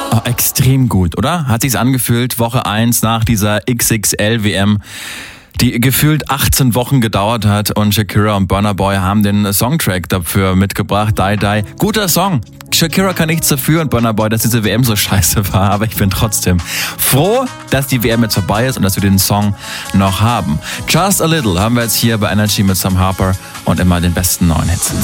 Oh, extrem gut, oder? Hat sich's angefühlt, Woche 1 nach dieser XXL-WM, die gefühlt 18 Wochen gedauert hat, und Shakira und Burna Boy haben den Songtrack dafür mitgebracht, Die Die. Guter Song. Shakira kann nichts dafür und Burna Boy, dass diese WM so scheiße war, aber ich bin trotzdem froh, dass die WM jetzt vorbei ist und dass wir den Song noch haben. Just a Little haben wir jetzt hier bei Energy mit Sam Harper und immer den besten neuen Hits.